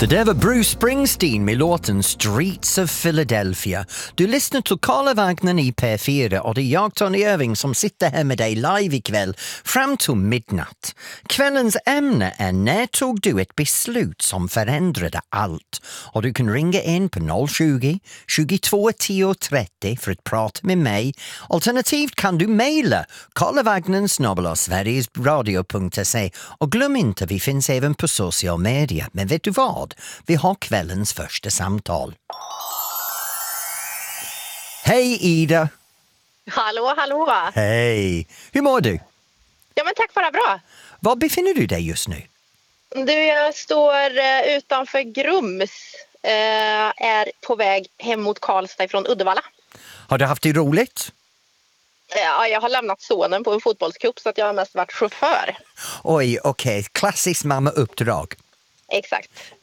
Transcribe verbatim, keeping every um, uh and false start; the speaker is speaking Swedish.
Det där var Bruce Springsteen med låten Streets of Philadelphia. Du lyssnar till Karlavagnen i P fyra och det är jag, Tony Irving, som sitter här med dig live ikväll fram till midnatt. Kvällens ämne är när tog du ett beslut som förändrade allt? Och du kan ringa in på noll tjugo, tjugotvå tio trettio för att prata med mig. Alternativt kan du mejla karlavagnen snabel-a sverigesradio punkt se och glöm inte, vi finns även på social media. Men vet du vad? Vi har kvällens första samtal. Hej Ida! Hallå, hallå! Hej! Hur mår du? Ja, men tack, bara bra. Var befinner du dig just nu? Du, jag står eh, utanför Grums. Eh, är på väg hem mot Karlstad från Uddevalla. Har du haft det roligt? Ja, jag har lämnat sonen på en fotbollscup så att jag har mest varit chaufför. Oj, okej. Okay. Klassiskt mamma-uppdrag. Exakt.